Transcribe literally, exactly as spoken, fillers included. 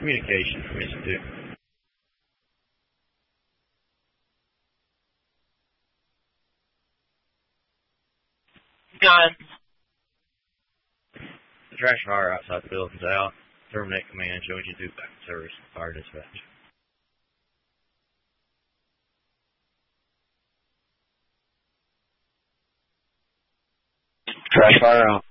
Communication from Institute. Gun. The trash fire outside the building's out. Terminate command showing you do back to service. Fire dispatch. Trash fire out.